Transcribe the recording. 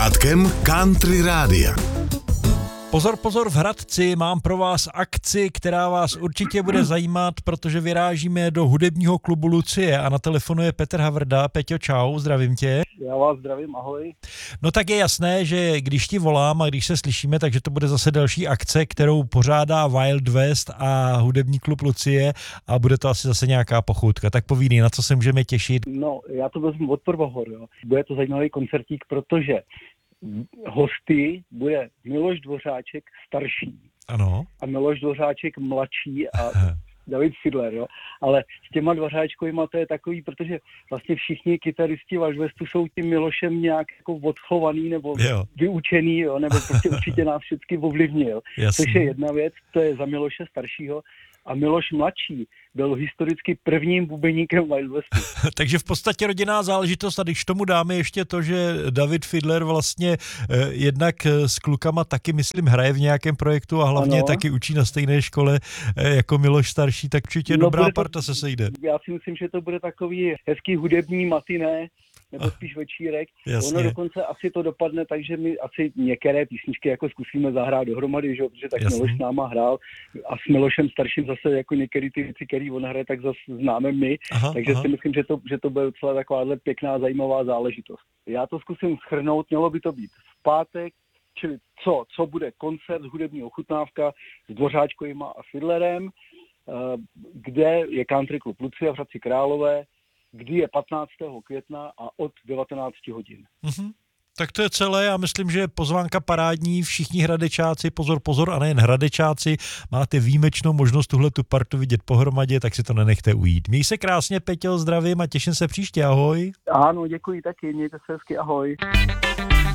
Pátkem Country Rádia. Pozor, pozor, v Hradci mám pro vás akci, která vás určitě bude zajímat, protože vyrážíme do hudebního klubu Lucie a na telefonu je Petr Havrda. Peťo, čau, zdravím tě. Já vás zdravím, ahoj. No tak je jasné, že když ti volám a když se slyšíme, takže to bude zase další akce, kterou pořádá Wild West a hudební klub Lucie a bude to asi zase nějaká pochůdka. Tak povídej, na co se můžeme těšit. No, já to vezmu od prvohor, jo. Bude to zajímavý koncertík, protože hosty bude Miloš Dvořáček starší. Ano. A Miloš Dvořáček mladší a David Fiedler, jo. Ale s těma Dvořáčkovýma to je takový, protože vlastně všichni kytaristi Wild Westu jsou tím Milošem nějak jako odchovaný nebo vyučený, jo, nebo prostě určitě nás všichni ovlivnil. Jasný. Což je jedna věc, to je za Miloše staršího. A Miloš mladší byl historicky prvním bubeníkem Wild Westu. Takže v podstatě rodinná záležitost a když tomu dáme ještě to, že David Fiedler vlastně jednak s klukama taky, myslím, hraje v nějakém projektu a hlavně taky učí na stejné škole jako Miloš starší, tak určitě dobrá parta se sejde. Já si myslím, že to bude takový hezký hudební matiné, nebo spíš večírek. Jasně. Ono dokonce asi to dopadne, takže my asi některé písničky jako zkusíme zahrát dohromady, že? Protože tak Miloš s náma hrál a s Milošem starším zase jako některé ty věci, které on hraje, tak zase známe my. Takže si myslím, že to bude docela takováhle pěkná, zajímavá záležitost. Já to zkusím shrnout, mělo by to být v pátek, čili co bude koncert hudební ochutnávka s Dvořáčkovýma a Fiedlerem, kde je Country Club Lucie v Hradci Králové, kdy je 15. května a od 19 hodin. Tak to je celé, já myslím, že pozvánka parádní, všichni hradečáci, pozor, a nejen hradečáci, máte výjimečnou možnost tuhletu partu vidět pohromadě, tak si to nenechte ujít. Měj se krásně, Peťo, zdravím a těším se příště, ahoj. Ano, děkuji taky, mějte se hezky, ahoj.